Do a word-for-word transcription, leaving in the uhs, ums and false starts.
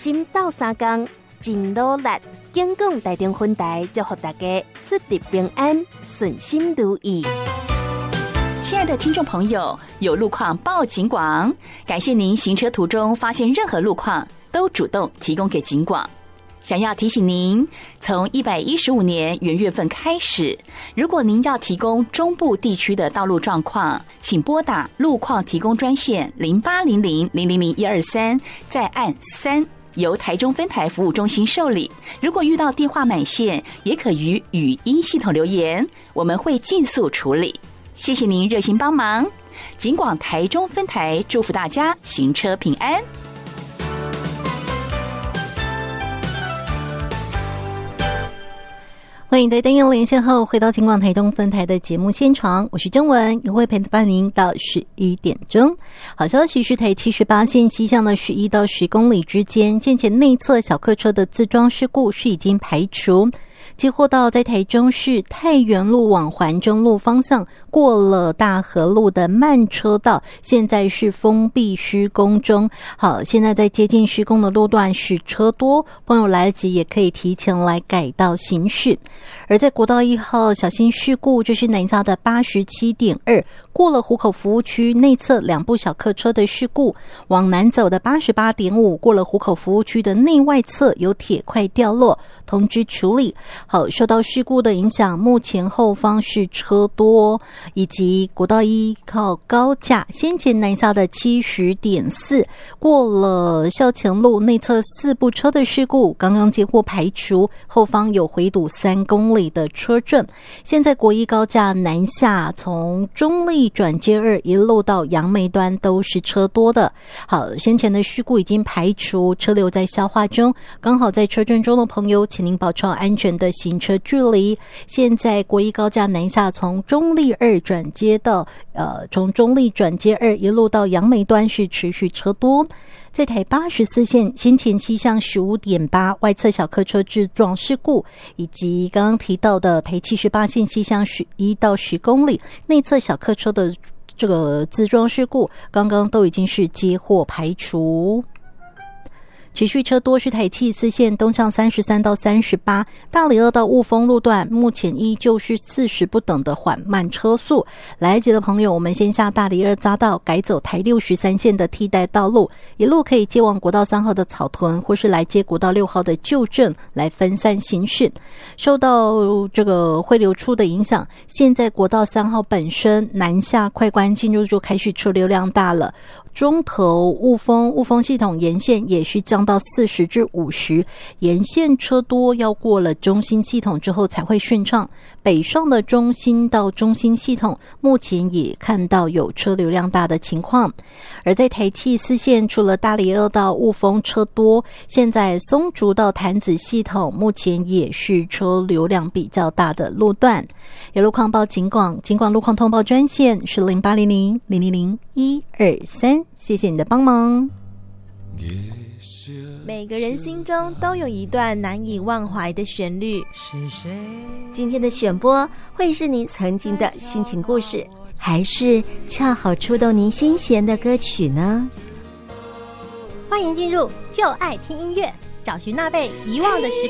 心斗三工，真努力。警广台中分台祝福大家出入平安，顺心如意。 亲爱的听众朋友，有路况报警广，感谢您行车途中发现任何路况都主动提供给警广。想要提醒您，从一百一十五年元月份开始，如果您要提供中部地区的道路状况，请拨打路况提供专线零八零零零零零一二三，再按三，由台中分台服务中心受理。如果遇到电话满线，也可于语音系统留言，我们会尽速处理。谢谢您热心帮忙，警广台中分台祝福大家行车平安。 欢迎在单元连线后回到警广台中分台的节目现场，我是甄文，也会陪伴您到十一点钟。好消息是台七十八线西向的十一到十公里之间，渐前内侧小客车的自撞事故是已经排除。接获到在台中市太原路往环中路方向过了大河路的慢车道，现在是封闭施工中。好，现在在接近施工的路段是车多，朋友来得及也可以提前来改道行驶。而在国道一号小心事故，就是南下的 八十七点二 过了湖口服务区内侧两部小客车的事故，往南走的 八十八点五 过了湖口服务区的内外侧有铁块掉落，通知处理。好，受到事故的影响，目前后方是车多，以及国道一靠高架先前南下的 七十点四 过了校前路内侧四部车的事故刚刚接获排除，后方有回堵三公里的车阵。现在国一高架南下从中立转接二一路到杨梅端都是车多的。好，先前的事故已经排除，车流在消化中，刚好在车阵中的朋友请您保持安全的行车距离。现在国一高架南下从中立二转接到呃，从中立转接二一路到杨梅端是持续车多。在台八十四线先前西向 十五点八 外侧小客车自撞事故，以及刚刚提到的台七十八线西向十一到十公里内侧小客车的这个自撞事故，刚刚都已经是接获排除。持续车多是台七四线东向三十三到三十八，大里二到雾峰路段目前依旧是四十不等的缓慢车速。来得及的朋友，我们先下大里二匝道，改走台六十三线的替代道路，一路可以接往国道三号的草屯，或是来接国道六号的旧镇，来分散行驶。受到这个汇流处的影响，现在国道三号本身南下快关进入就开始车流量大了。中投雾峰雾峰系统沿线也是降到四十至五十，沿线车多，要过了中心系统之后才会顺畅。北上的中心到中心系统目前也看到有车流量大的情况。而在台七四线，除了大里二到雾峰车多，现在松竹到潭子系统目前也是车流量比较大的路段。有路况报警广，警广路况通报专线是零八零零零零零一二三。谢谢你的帮忙。 每个人心中都有一段难以忘怀的旋律，今天的选播会是您曾经的心情故事，还是恰好触动您心弦的歌曲呢？欢迎进入就爱听音乐，找寻那被遗忘的时